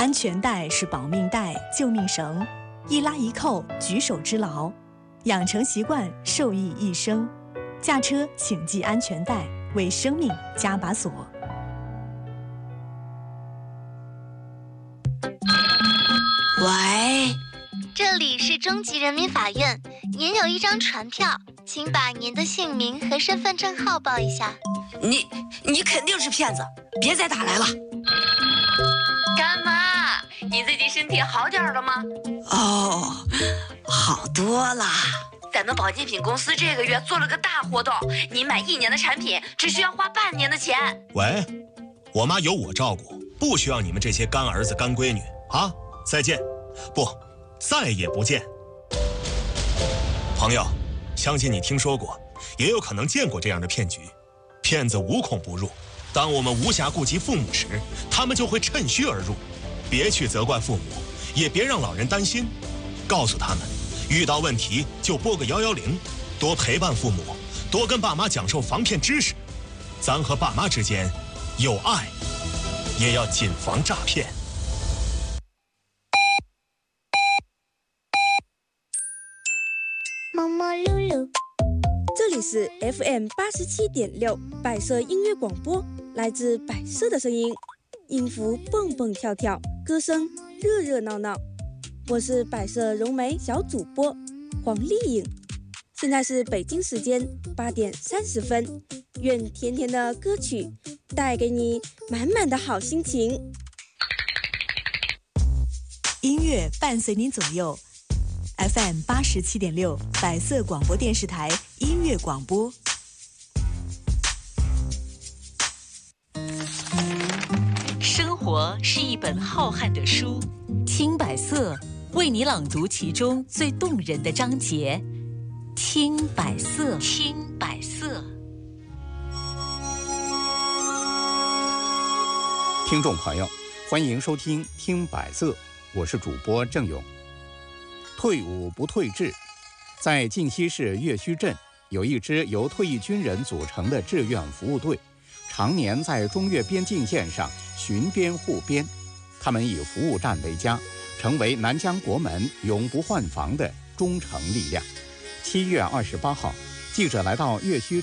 安全带是保命带、救命绳，一拉一扣，举手之劳。养成习惯，受益一生。驾车请系安全带，为生命加把锁。 喂， 这里是中级人民法院，您有一张传票，请把您的姓名和身份证号报一下。 你肯定是骗子，别再打来了。 干妈，你最近身体好点了吗？ 哦，好多了。 咱们保健品公司这个月做了个大活动，你买1年的产品只需要花半年的钱。 喂，我妈有我照顾，不需要你们这些干儿子干闺女啊！再见，不，再也不见。朋友，相信你听说过，也有可能见过这样的骗局。骗子无孔不入，当我们无暇顾及父母时，他们就会趁虚而入。别去责怪父母，也别让老人担心，告诉他们，遇到问题就拨个110，多陪伴父母，多跟爸妈讲授防骗知识。咱和爸妈之间有爱，也要谨防诈骗。 毛毛露露，这里是 FM87.6百色音乐广播，来自百色的声音，音符蹦蹦跳跳，歌声热热闹闹。我是百色融媒小主播黄丽颖，现在是北京时间8点30分，愿甜甜的歌曲带给你满满的好心情。 音乐伴随您左右。FM87.6百色广播电视台音乐广播。 生活是一本浩瀚的书，听百色为你朗读其中最动人的章节。听百色，听百色。 听众朋友，欢迎收听《听百色》，我是主播郑勇。退伍不退志，在晋西市岳虚镇有一支由退役军人组成的志愿服务队，常年在中越边境线上巡边护边。他们以服务站为家，成为南疆国门永不换防的忠诚力量。7月28号，记者来到岳虚镇